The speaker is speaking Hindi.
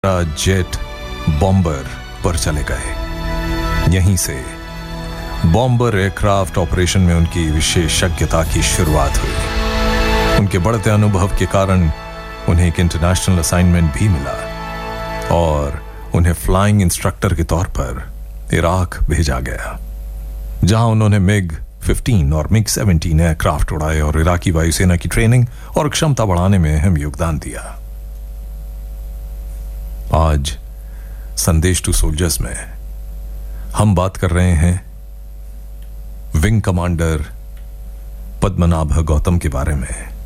जेट बॉम्बर पर चले गए। यहीं से बॉम्बर एयरक्राफ्ट ऑपरेशन में उनकी विशेषज्ञता की शुरुआत हुई। उनके बढ़ते अनुभव के कारण उन्हें एक इंटरनेशनल असाइनमेंट भी मिला और उन्हें फ्लाइंग इंस्ट्रक्टर के तौर पर इराक भेजा गया, जहां उन्होंने मिग 15 और मिग 17 एयरक्राफ्ट उड़ाए और इराकी वायुसेना की ट्रेनिंग और क्षमता बढ़ाने में अहम योगदान दिया। आज संदेश टू सोल्जर्स में हम बात कर रहे हैं विंग कमांडर पद्मनाभ गौतम के बारे में।